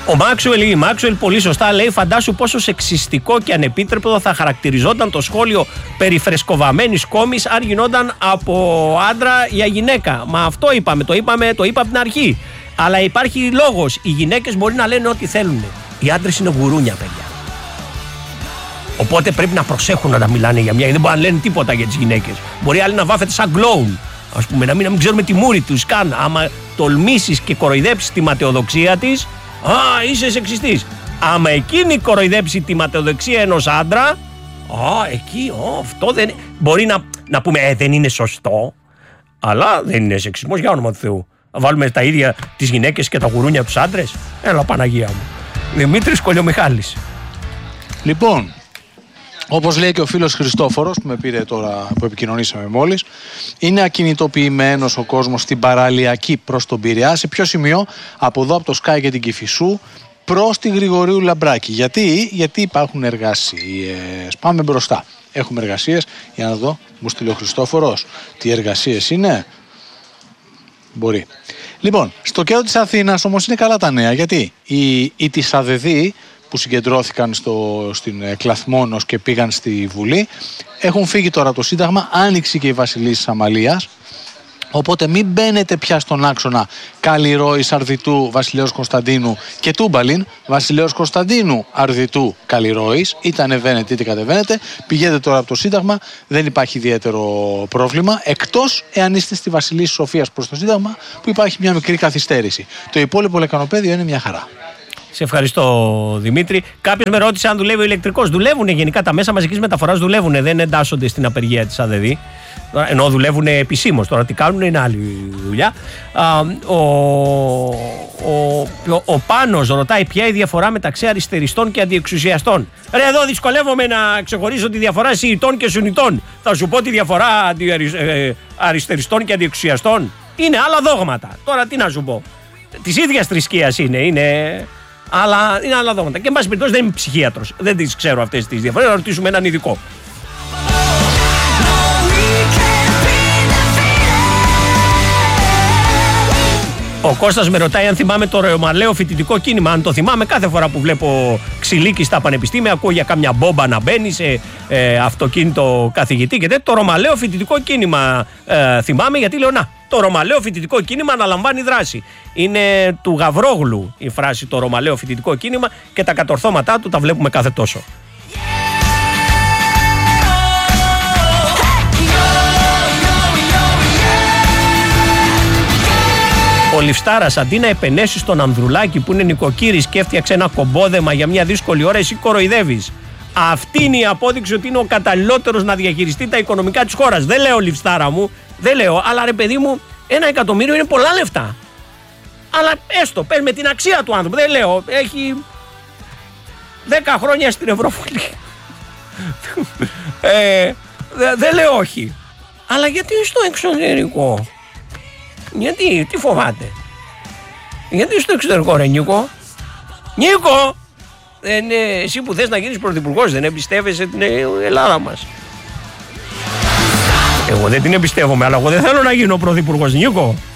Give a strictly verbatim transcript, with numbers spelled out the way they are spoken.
Ο Μάξουελ ή η Μάξουελ πολύ σωστά λέει: φαντάσου πόσο σεξιστικό και ανεπίτρεπτο θα χαρακτηριζόταν το σχόλιο περί φρεσκοβαμένης κόμης αν γινόταν από άντρα για γυναίκα. Μα αυτό είπαμε, το είπαμε, το είπα από την αρχή. Αλλά υπάρχει λόγος. Οι γυναίκες μπορεί να λένε ό,τι θέλουν. Οι άντρες είναι γουρούνια, παιδιά. Οπότε πρέπει να προσέχουν να μιλάνε για μια. Δεν μπορούν να λένε τίποτα για τις γυναίκες. Μπορεί άλλοι να βάφεται σαν κλόουν. Ας πούμε, να μην, να μην ξέρουμε τη μούρη τους καν. Άμα τολμήσεις και κοροϊδέψεις τη ματαιοδοξία της, α, είσαι σεξιστής. Άμα εκείνη κοροϊδέψει τη ματαιοδοξία ενός άντρα, α, εκεί, α, αυτό δεν. Μπορεί να, να πούμε, ε, δεν είναι σωστό, αλλά δεν είναι σεξισμός, για όνομα του Θεού. Να βάλουμε τα ίδια τις γυναίκες και τα γουρούνια τους άντρες. Έλα, Παναγία μου. Δημήτρης Κολιομιχάλης. Λοιπόν, όπως λέει και ο φίλος Χριστόφορος που με πήρε τώρα, που επικοινωνήσαμε μόλις, είναι ακινητοποιημένος ο κόσμος στην παραλιακή προς τον Πειραιά. Σε ποιο σημείο? Από εδώ, από το Σκάι και την Κηφισού προς τη Γρηγορίου Λαμπράκη. Γιατί? Γιατί υπάρχουν εργασίες. Πάμε μπροστά. Έχουμε εργασίες. Για να δω, μου στείλει ο Χριστόφορος. Τι εργασίες είναι? Μπορεί. Λοιπόν, στο κέντρο της Αθήνας όμως είναι καλά τα νέα. Γιατί οι, οι της ΑΔΕΔΗ που συγκεντρώθηκαν στο, στην Κλαθμόνος και πήγαν στη Βουλή έχουν φύγει τώρα από το Σύνταγμα. Άνοιξε και η Βασιλής Αμαλίας. Οπότε μην μπαίνετε πια στον άξονα Καλλιρόης Αρδιτού Βασιλέως Κωνσταντίνου και Τούμπαλιν. Βασιλέως Κωνσταντίνου Αρδιτού Καλλιρόης. Είτε ανεβαίνετε είτε κατεβαίνετε. Πηγαίνετε τώρα από το Σύνταγμα. Δεν υπάρχει ιδιαίτερο πρόβλημα. Εκτός εάν είστε στη Βασιλής Σοφίας προς το Σύνταγμα, που υπάρχει μια μικρή καθυστέρηση. Το υπόλοιπο λεκανοπέδιο είναι μια χαρά. Σε ευχαριστώ, Δημήτρη. Κάποιος με ρώτησε αν δουλεύει ο ηλεκτρικός. Δουλεύουν γενικά τα μέσα μαζικής μεταφοράς, δουλεύουν. Δεν εντάσσονται στην απεργία της ΑΔΕΔΗ. Ενώ δουλεύουν επισήμως. Τώρα τι κάνουν είναι άλλη δουλειά. Α, ο, ο, ο, ο Πάνος ρωτάει ποια είναι η διαφορά μεταξύ αριστεριστών και αντιεξουσιαστών. Ρε, εδώ δυσκολεύομαι να ξεχωρίσω τη διαφορά σιητών και σουνιτών. Θα σου πω τη διαφορά αντι, ε, αριστεριστών και αντιεξουσιαστών. Είναι άλλα δόγματα. Τώρα τι να σου πω. Της ίδιας θρησκείας είναι. είναι αλλά είναι άλλα δόγματα. Και εν πάση περιπτώσει δεν είμαι ψυχίατρος. Δεν τις ξέρω αυτές τις διαφορές. Να ρωτήσουμε έναν ειδικό. Ο Κώστας με ρωτάει αν θυμάμαι το ρωμαλαίο φοιτητικό κίνημα. Αν το θυμάμαι, κάθε φορά που βλέπω ξυλίκι στα πανεπιστήμια, ακούω για κάμια μπόμπα να μπαίνει σε ε, αυτοκίνητο καθηγητή και τέτοιο. Το ρωμαλαίο φοιτητικό κίνημα ε, θυμάμαι, γιατί λέω να, το ρωμαλαίο φοιτητικό κίνημα αναλαμβάνει δράση. Είναι του Γαβρόγλου η φράση το ρωμαλαίο φοιτητικό κίνημα και τα κατορθώματά του τα βλέπουμε κάθε τόσο. Ο Λιφστάρας, αντί να επενέσει στον Ανδρουλάκη που είναι νοικοκύρης και έφτιαξε ένα κομπόδεμα για μια δύσκολη ώρα, εσύ κοροϊδεύεις. Αυτή είναι η απόδειξη ότι είναι ο καταλληλότερος να διαχειριστεί τα οικονομικά της χώρας. Δεν λέω, Λιφστάρα μου, δεν λέω, αλλά ρε παιδί μου, ένα εκατομμύριο είναι πολλά λεφτά. Αλλά έστω, πες με την αξία του άνθρωπου. Δεν λέω, έχει δέκα χρόνια στην Ευρωβουλή. ε, δεν δε λέω όχι. Αλλά γιατί στο εξωτερικό? Γιατί, τι φοβάται? Γιατί στο εξωτερικό, ρε Νίκο? Νίκο! Δεν, εσύ που θες να γίνεις πρωθυπουργός, δεν εμπιστεύεσαι την Ελλάδα μας? Εγώ δεν την εμπιστεύομαι, αλλά εγώ δεν θέλω να γίνω πρωθυπουργός, Νίκο.